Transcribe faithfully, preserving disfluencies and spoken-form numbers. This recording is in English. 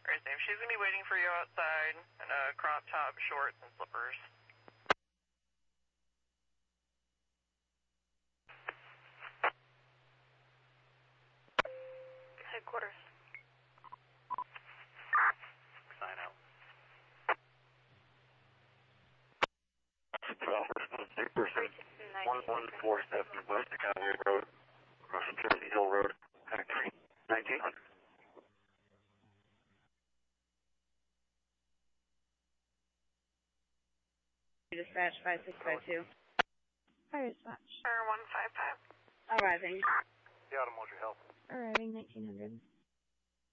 Very safe. She's going to be waiting for you outside in a crop top, shorts, and slippers. Headquarters. Sign out. Person, one one four seven West Academy Road, Russian Jersey Hill Road, Factory, nineteen hundred. Dispatch five six five two. Fire dispatch. Fire one five five. Arriving. The Automotive Health. Arriving nineteen hundred.